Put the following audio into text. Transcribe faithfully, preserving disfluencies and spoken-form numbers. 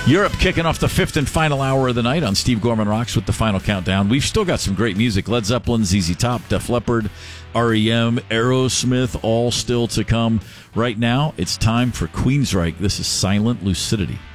Europe kicking off the fifth and final hour of the night on Steve Gorman Rocks with the final countdown. We've still got some great music. Led Zeppelin, Z Z Top, Def Leppard, R E M, Aerosmith, all still to come. Right now, it's time for Queensryche. This is Silent Lucidity.